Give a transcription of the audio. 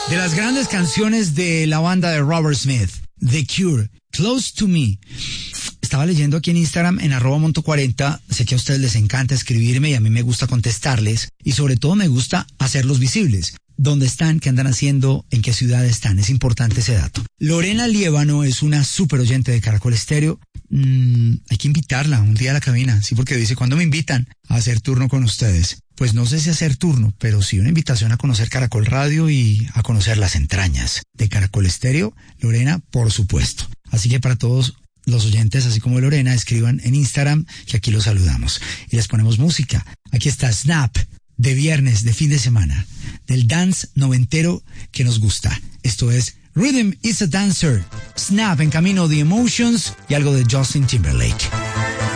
De las grandes canciones de la banda de Robert Smith, The Cure, Close to Me. Estaba leyendo aquí en Instagram, en @monto40, sé que a ustedes les encanta escribirme y a mí me gusta contestarles, y sobre todo me gusta hacerlos visibles. ¿Dónde están? ¿Qué andan haciendo? ¿En qué ciudad están? Es importante ese dato. Lorena Liévano es una súper oyente de Caracol Estéreo. Hay que invitarla un día a la cabina, sí, porque dice, ¿cuándo me invitan a hacer turno con ustedes? Pues no sé si hacer turno, pero sí una invitación a conocer Caracol Radio y a conocer las entrañas de Caracol Estéreo. Lorena, por supuesto. Así que para todos los oyentes, así como Lorena, escriban en Instagram que aquí los saludamos y les ponemos música. Aquí está Snap, de viernes, de fin de semana, del dance noventero que nos gusta. Esto es Rhythm is a Dancer, Snap en camino, The Emotions y algo de Justin Timberlake.